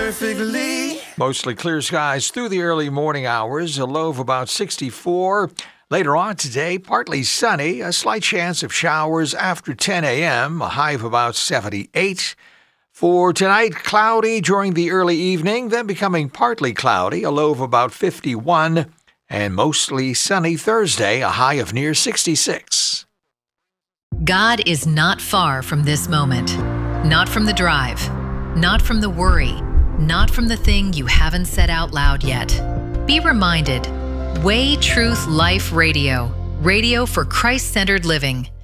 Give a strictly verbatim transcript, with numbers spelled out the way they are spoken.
perfectly. Mostly clear skies through the early morning hours, a low of about sixty-four. Later on today, partly sunny, a slight chance of showers after ten a.m., a high of about seventy-eight. For tonight, cloudy during the early evening, then becoming partly cloudy, a low of about fifty-one. And mostly sunny Thursday, a high of near sixty-six. God is not far from this moment, not from the drive, not from the worry, not from the thing you haven't said out loud yet. Be reminded, Way Truth Life Radio, radio for Christ-centered living.